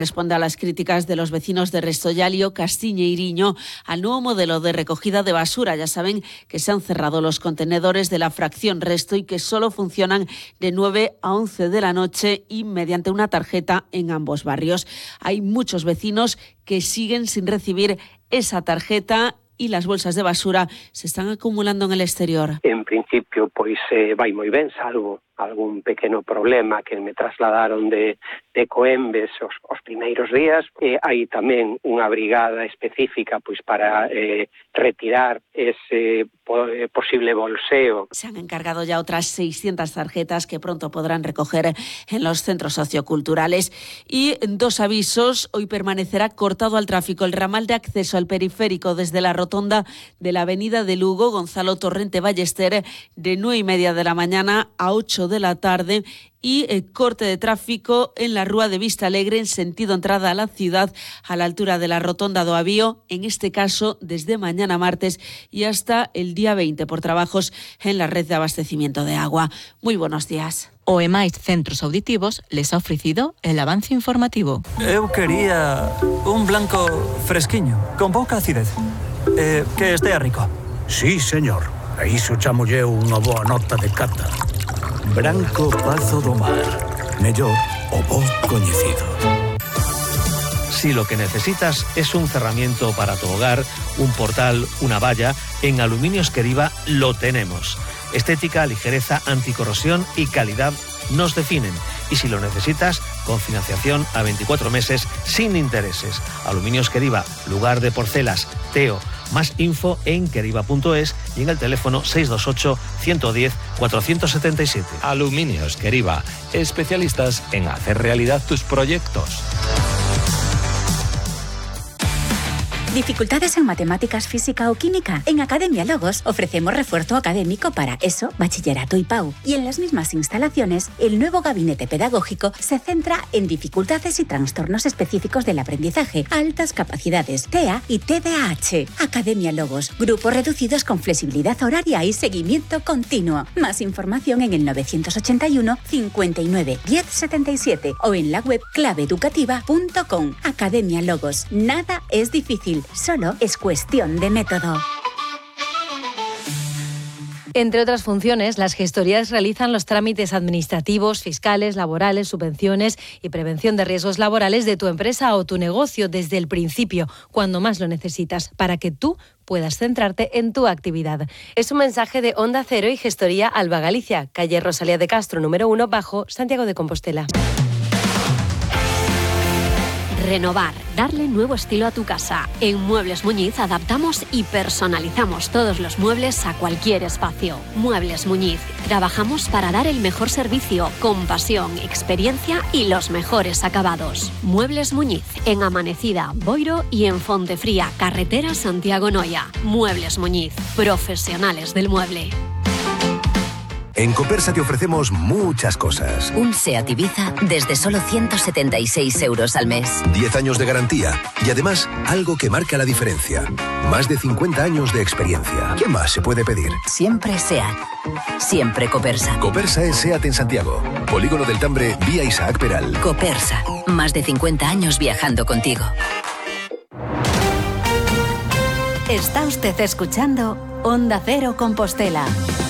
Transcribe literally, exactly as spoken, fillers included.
Responde a las críticas de los vecinos de Restollalio, Castiña y Iriño al nuevo modelo de recogida de basura. Ya saben que se han cerrado los contenedores de la fracción Resto y que solo funcionan de nueve a once de la noche y mediante una tarjeta en ambos barrios. Hay muchos vecinos que siguen sin recibir esa tarjeta e las bolsas de basura se están acumulando en el exterior. En principio, pois eh, vai moi ben, salvo algún pequeno problema que me trasladaron de, de Coembes os, os primeiros días. E hai tamén unha brigada específica pois para eh, retirar ese po, eh, posible bolseo. Se han encargado ya otras seiscientas tarjetas que pronto podrán recoger en los centros socioculturales. Y dos avisos: hoy permanecerá cortado al tráfico el ramal de acceso al periférico desde la rotonda de la avenida de Lugo, Gonzalo Torrente Ballester, de nueve y media de la mañana a ocho de la tarde, y eh, corte de tráfico en la Rúa de Vista Alegre en sentido entrada a la ciudad a la altura de la rotonda do Avío, en este caso desde mañana martes y hasta el día veinte por trabajos en la red de abastecimiento de agua. Muy buenos días. O E máis Centros Auditivos les ha ofrecido el avance informativo. Eu quería un blanco fresquiño, con pouca acidez, eh, que estea rico. Sí, señor. A iso chamolle unha boa nota de cata. Branco Pazo do Mar. Mellor o bo coñecido. Si lo que necesitas es un cerramiento para tu hogar, un portal, una valla, en Aluminios Queriva lo tenemos. Estética, ligereza, anticorrosión y calidad nos definen. Y si lo necesitas, con financiación a veinticuatro meses sin intereses. Aluminios Queriva, lugar de porcelas, Teo. Más info en queriva punto es y en el teléfono seis dos ocho, uno uno cero, cuatro siete siete. Aluminios Queriva, especialistas en hacer realidad tus proyectos. ¿Dificultades en matemáticas, física o química? En Academia Logos ofrecemos refuerzo académico para ESO, bachillerato y P A U. Y en las mismas instalaciones, el nuevo gabinete pedagógico se centra en dificultades y trastornos específicos del aprendizaje, altas capacidades, T E A y T D A H. Academia Logos, grupos reducidos con flexibilidad horaria y seguimiento continuo. Más información en el novecientos ochenta y uno, cincuenta y nueve, diez setenta y siete o en la web clave educativa punto com. Academia Logos, nada es difícil. Solo es cuestión de método. Entre otras funciones, las gestorías realizan los trámites administrativos, fiscales, laborales, subvenciones y prevención de riesgos laborales de tu empresa o tu negocio desde el principio, cuando más lo necesitas, para que tú puedas centrarte en tu actividad. Es un mensaje de Onda Cero y Gestoría Alba Galicia, calle Rosalía de Castro, número uno, bajo Santiago de Compostela. Renovar, darle nuevo estilo a tu casa. En Muebles Muñiz adaptamos y personalizamos todos los muebles a cualquier espacio. Muebles Muñiz, trabajamos para dar el mejor servicio, con pasión, experiencia y los mejores acabados. Muebles Muñiz, en Amanecida, Boiro y en Fontefría, carretera Santiago-Noia. Muebles Muñiz, profesionales del mueble. En Copersa te ofrecemos muchas cosas. Un SEAT Ibiza desde solo ciento setenta y seis euros al mes. diez años de garantía y además algo que marca la diferencia. Más de cincuenta años de experiencia. ¿Qué más se puede pedir? Siempre SEAT. Siempre Copersa. Copersa es SEAT en Santiago. Polígono del Tambre, vía Isaac Peral. Copersa. Más de cincuenta años viajando contigo. Está usted escuchando Onda Cero Compostela.